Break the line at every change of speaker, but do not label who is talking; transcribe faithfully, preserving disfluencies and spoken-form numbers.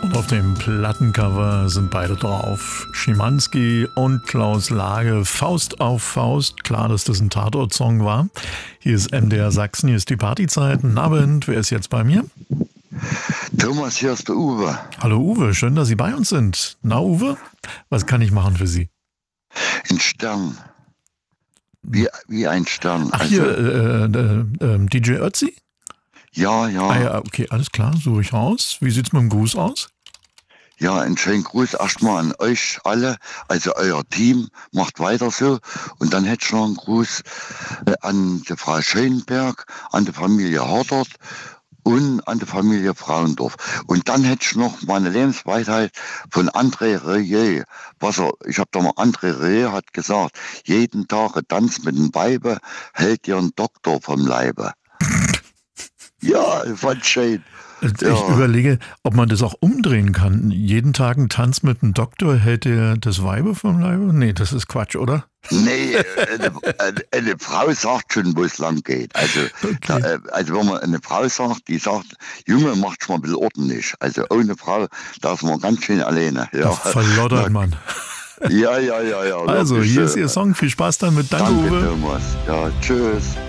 Und auf dem Plattencover sind beide drauf. Schimanski und Klaus Lage. Faust auf Faust. Klar, dass das ein Tatort-Song war. Hier ist M D R Sachsen, hier ist die Partyzeit. Guten Abend, wer ist jetzt bei mir?
Thomas, hier ist der Uwe.
Hallo Uwe, schön, dass Sie bei uns sind. Na Uwe, was kann ich machen für Sie?
Ein Stern. Wie, wie ein Stern.
Ach
also,
hier, äh, äh, äh, D J Ötzi?
Ja, ja.
Ah ja, okay, alles klar, suche ich raus. Wie sieht's mit dem Gruß aus?
Ja, einen schönen Gruß erstmal an euch alle, also euer Team, macht weiter so. Und dann hätte ich noch einen Gruß äh, an die Frau Schönberg, an die Familie Hordert und an die Familie Frauendorf. Und dann hätte ich noch meine Lebensweisheit von André Rieu. Was er, ich habe da mal, André Rieu hat gesagt, jeden Tag ein Tanz mit dem Weibe hält dir einen Doktor vom Leibe. Ja, fand schön.
Ich
Ja.
überlege, ob man das auch umdrehen kann. Jeden Tag ein Tanz mit einem Doktor, hält dir das Weibe vom Leibe? Nee, das ist Quatsch, oder?
Nee, eine, eine, eine Frau sagt schon, wo es lang geht. Also,
Okay.
da, äh, also wenn man eine Frau sagt, die sagt, Junge, macht's mal ein bisschen ordentlich. Also ohne Frau, da ist man ganz schön alleine. Ja,
Verloddert man.
ja, ja, ja. ja
Also,
wirklich,
hier ist
äh,
Ihr Song. Viel Spaß damit. Danke,
Danke,
Uwe.
Thomas. Ja, tschüss.